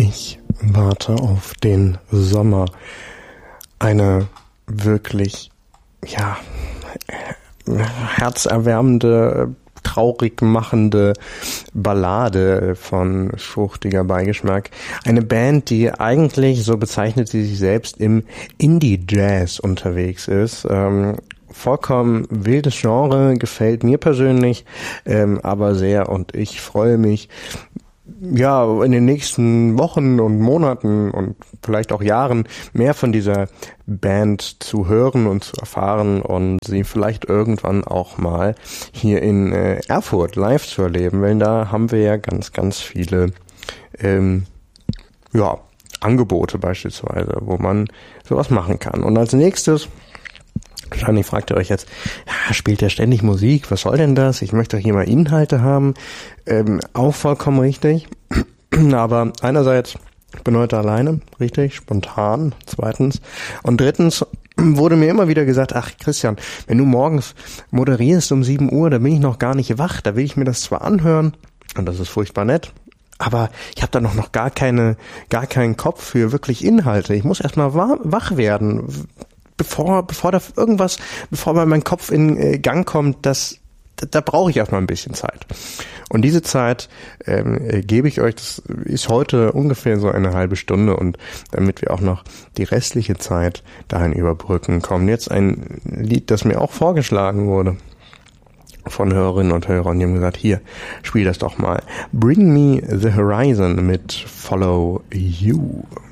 Ich warte auf den Sommer. Eine wirklich, herzerwärmende, traurig machende Ballade von fruchtiger Beigeschmack. Eine Band, die eigentlich, so bezeichnet sie sich selbst, im Indie-Jazz unterwegs ist. Vollkommen wildes Genre, gefällt mir persönlich, aber sehr, und ich freue mich, in den nächsten Wochen und Monaten und vielleicht auch Jahren mehr von dieser Band zu hören und zu erfahren und sie vielleicht irgendwann auch mal hier in Erfurt live zu erleben, weil da haben wir ja ganz, ganz viele Angebote beispielsweise, wo man sowas machen kann. Und als nächstes, wahrscheinlich fragt ihr euch jetzt, spielt der ständig Musik? Was soll denn das? Ich möchte doch hier mal Inhalte haben. Auch vollkommen richtig. Aber einerseits, ich bin heute alleine, richtig, spontan. Zweitens. Und drittens wurde mir immer wieder gesagt, ach Christian, wenn du morgens moderierst um 7 Uhr, da bin ich noch gar nicht wach. Da will ich mir das zwar anhören, und das ist furchtbar nett, aber ich habe da noch gar keinen Kopf für wirklich Inhalte. Ich muss erstmal wach werden. Bevor mein Kopf in Gang kommt, da brauche ich erstmal ein bisschen Zeit. Und diese Zeit gebe ich euch, das ist heute ungefähr so eine halbe Stunde, und damit wir auch noch die restliche Zeit dahin überbrücken, kommt jetzt ein Lied, das mir auch vorgeschlagen wurde von Hörerinnen und Hörern. Die haben gesagt, hier, spiel das doch mal. Bring Me the Horizon mit Follow You.